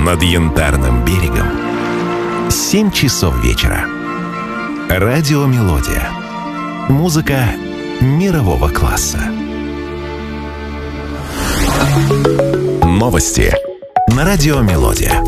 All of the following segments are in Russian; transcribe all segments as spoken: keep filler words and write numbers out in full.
над Янтарным берегом семь часов вечера. Радио «Мелодия». Музыка мирового класса. Новости на радио «Мелодия».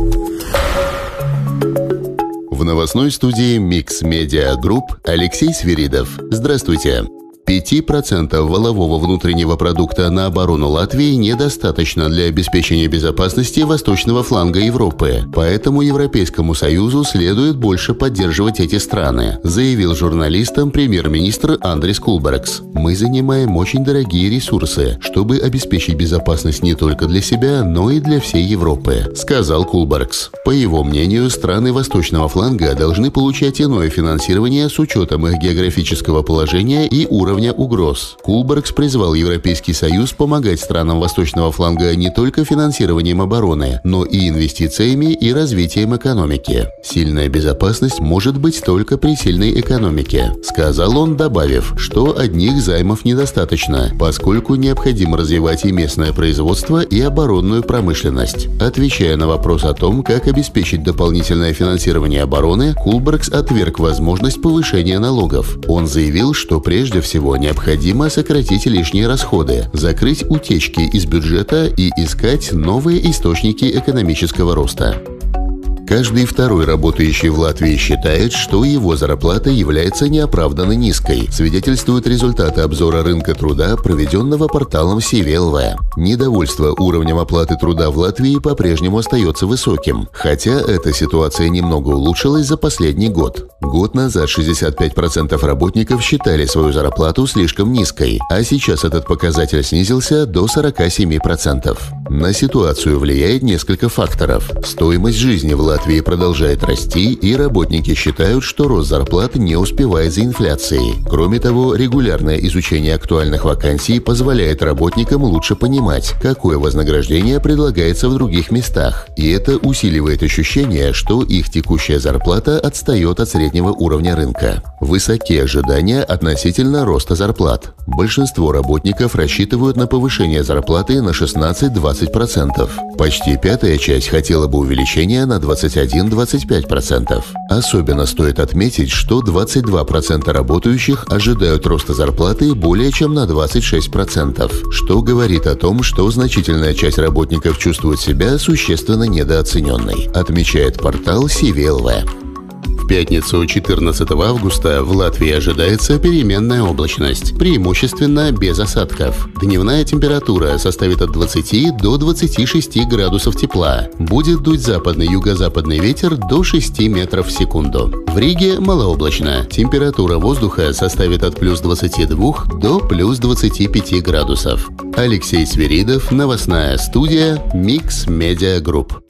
В новостной студии Mix Media Group Алексей Свиридов. Здравствуйте. пять процентов валового внутреннего продукта на оборону Латвии недостаточно для обеспечения безопасности восточного фланга Европы. Поэтому Европейскому Союзу следует больше поддерживать эти страны, заявил журналистам премьер-министр Андрис Кулбергс. «Мы занимаем очень дорогие ресурсы, чтобы обеспечить безопасность не только для себя, но и для всей Европы», сказал Кулбергс. По его мнению, страны восточного фланга должны получать иное финансирование с учетом их географического положения и уровня угроз. Кулбергс призвал Европейский Союз помогать странам восточного фланга не только финансированием обороны, но и инвестициями и развитием экономики. «Сильная безопасность может быть только при сильной экономике», сказал он, добавив, что одних займов недостаточно, поскольку необходимо развивать и местное производство, и оборонную промышленность. Отвечая на вопрос о том, как обеспечить дополнительное финансирование обороны, Кулбергс отверг возможность повышения налогов. Он заявил, что прежде всего необходимо сократить лишние расходы, закрыть утечки из бюджета и искать новые источники экономического роста. Каждый второй работающий в Латвии считает, что его зарплата является неоправданно низкой, свидетельствуют результаты обзора рынка труда, проведенного порталом СиВиЛВ. Недовольство уровнем оплаты труда в Латвии по-прежнему остается высоким, хотя эта ситуация немного улучшилась за последний год. Год назад шестьдесят пять процентов работников считали свою зарплату слишком низкой, а сейчас этот показатель снизился до сорок семь процентов. На ситуацию влияет несколько факторов. Стоимость жизни в Латвии Латвия продолжает расти, и работники считают, что рост зарплат не успевает за инфляцией. Кроме того, регулярное изучение актуальных вакансий позволяет работникам лучше понимать, какое вознаграждение предлагается в других местах, и это усиливает ощущение, что их текущая зарплата отстает от среднего уровня рынка. Высоки ожидания относительно роста зарплат. Большинство работников рассчитывают на повышение зарплаты на шестнадцать-двадцать процентов. Почти пятая часть хотела бы увеличения на двадцать один - двадцать пять процентов. Особенно стоит отметить, что двадцать два процента работающих ожидают роста зарплаты более чем на двадцать шесть процентов, что говорит о том, что значительная часть работников чувствует себя существенно недооцененной, отмечает портал СиВиЛВ. В пятницу четырнадцатого августа в Латвии ожидается переменная облачность, преимущественно без осадков. Дневная температура составит от двадцати до двадцати шести градусов тепла. Будет дуть западный юго-западный ветер до шести метров в секунду. В Риге малооблачно. Температура воздуха составит от плюс двадцати двух до плюс двадцати пяти градусов. Алексей Свиридов, новостная студия Mix Media Group.